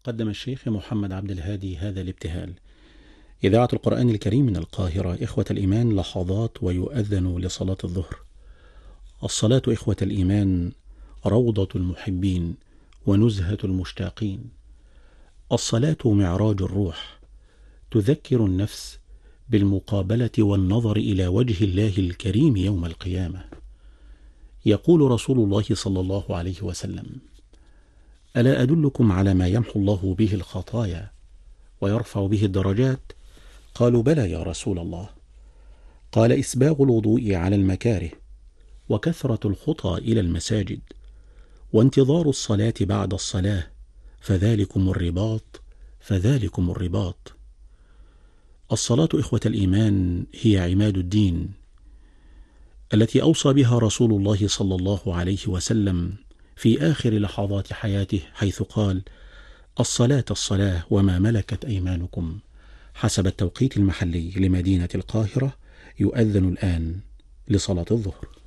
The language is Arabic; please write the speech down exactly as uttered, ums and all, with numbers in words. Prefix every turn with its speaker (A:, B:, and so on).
A: قدم الشيخ محمد عبد الهادي هذا الابتهال. إذاعة القرآن الكريم من القاهرة. إخوة الإيمان، لحظات ويؤذن لصلاة الظهر. الصلاة إخوة الإيمان روضة المحبين ونزهة المشتاقين. الصلاة معراج الروح، تذكر النفس بالمقابلة والنظر إلى وجه الله الكريم يوم القيامة. يقول رسول الله صلى الله عليه وسلم: ألا أدلكم على ما يمحو الله به الخطايا ويرفع به الدرجات؟ قالوا: بلى يا رسول الله. قال: إسباغ الوضوء على المكاره، وكثرة الخطى إلى المساجد، وانتظار الصلاة بعد الصلاة، فذلكم الرباط فذلكم الرباط. الصلاة إخوة الإيمان هي عماد الدين، التي أوصى بها رسول الله صلى الله عليه وسلم في آخر لحظات حياته، حيث قال: الصلاة الصلاة وما ملكت أيمانكم. حسب التوقيت المحلي لمدينة القاهرة، يؤذن الآن لصلاة الظهر.